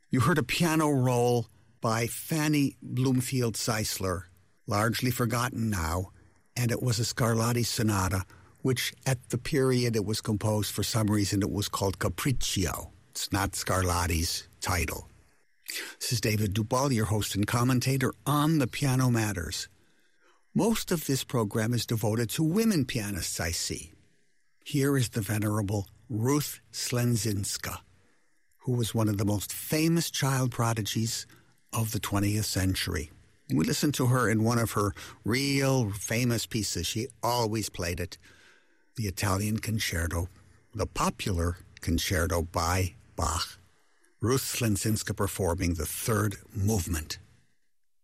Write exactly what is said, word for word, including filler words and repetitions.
You heard a piano roll by Fanny Bloomfield Zeisler, largely forgotten now, and it was a Scarlatti sonata, which at the period it was composed, for some reason it was called Capriccio. It's not Scarlatti's title. This is David Dubal, your host and commentator on The Piano Matters. Most of this program is devoted to women pianists, I see. Here is the venerable Ruth Slezhinska, who was one of the most famous child prodigies of the twentieth century. We listened to her in one of her real famous pieces. She always played it, the Italian Concerto, the popular Concerto by Bach. Ruth Slezhinska performing the third movement.